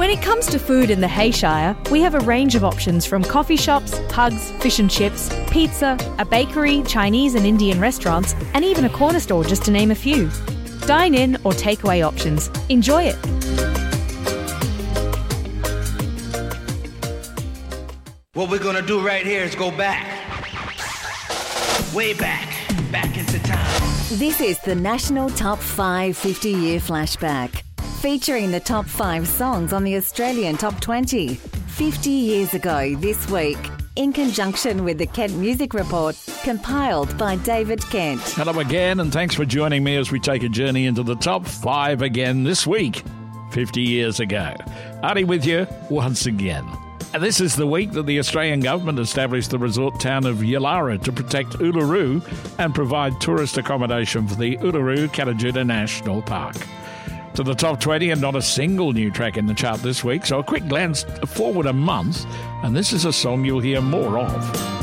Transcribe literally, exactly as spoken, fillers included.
When it comes to food in the Hayshire, we have a range of options from coffee shops, pugs, fish and chips, pizza, a bakery, Chinese and Indian restaurants, and even a corner store, just to name a few. Dine in or takeaway options. Enjoy it. What we're gonna do right here is go back. Way back. Back into time. This is the National Top five fifty-year flashback, featuring the top five songs on the Australian Top twenty. fifty years ago this week, in conjunction with the Kent Music Report, compiled by David Kent. Hello again, and thanks for joining me as we take a journey into the top five again this week, fifty years ago. Artie with you once again. And this is the week that the Australian government established the resort town of Yulara to protect Uluru and provide tourist accommodation for the Uluru-Kata Tjuta National Park. To the top twenty, and not a single new track in the chart this week, so a quick glance forward a month, and this is a song you'll hear more of.